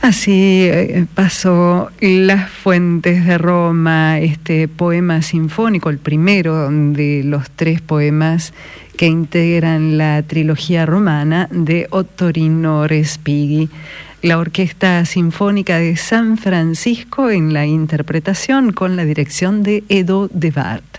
Así pasó Las Fuentes de Roma, este poema sinfónico, el primero de los 3 poemas que integran la trilogía romana de Ottorino Respighi. La Orquesta Sinfónica de San Francisco en la interpretación con la dirección de Edo de Bart.